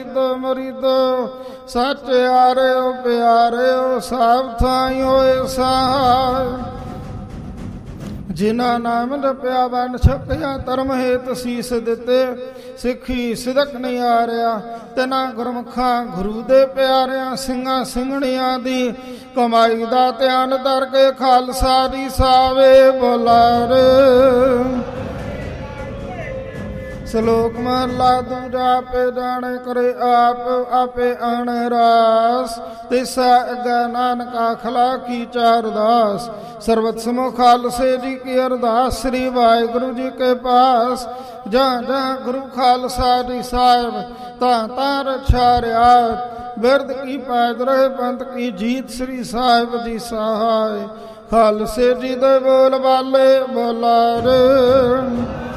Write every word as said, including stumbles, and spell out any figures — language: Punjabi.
ਮਰਿਦ ਸੱਚ ਆਰਿਓ ਪਿਆਰਿਓ ਸਭ ਥਾਈ ਹੋਏ ਸਹਾਇ। ਜਿਨ੍ਹਾਂ ਨਾਮ ਜਪਿਆ ਵੰਡ ਛਕਿਆ ਧਰਮ ਹੇਤ ਸੀਸ ਦਿੱਤੇ ਸਿੱਖੀ ਸਿਦਕ ਨਹੀਂ ਆਰਿਆ ਤਿਨਾਂ ਗੁਰਮੁਖਾਂ ਗੁਰੂ ਦੇ ਪਿਆਰਿਆਂ ਸਿੰਘਾਂ ਸਿੰਘਣੀਆਂ ਦੀ ਕਮਾਈ ਦਾ ਧਿਆਨ ਧਰ ਕੇ ਖਾਲਸਾ ਦੀ ਸਾਵੇ ਬੋਲਾਰ। ਸ਼ਲੋਕ ਮਹਲਾ ਦੂਜਾ ਆਪੇ ਜਾਣੇ ਕਰੇ ਆਪ ਆਪੇ ਆਣ ਰਾਸ ਤਿਸਾ ਅਗਾ ਨਾਨਕ ਆਖਲਾ ਕੀ ਚਾਰ ਦਾਸ। ਸਰਬਤ ਸਮੂਹ ਖਾਲਸੇ ਜੀ ਕੀ ਅਰਦਾਸ ਸ੍ਰੀ ਵਾਹਿਗੁਰੂ ਜੀ ਕੇ ਪਾਸ। ਜਾਂ ਜਾਂ ਗੁਰੂ ਖਾਲਸਾ ਦੀ ਸਾਹਿਬ ਤਾਂ ਤਾਂ ਰਛਾ ਰਿਆਤ ਬਿਰਦ ਕੀ ਪੈਦ ਰਹੇ ਪੰਥ ਕੀ ਜੀਤ ਸ੍ਰੀ ਸਾਹਿਬ ਜੀ ਸਹਾਇ। ਖਾਲਸੇ ਜੀ ਦੇ ਬੋਲ ਬਾਲੇ ਬੋਲਾਰ।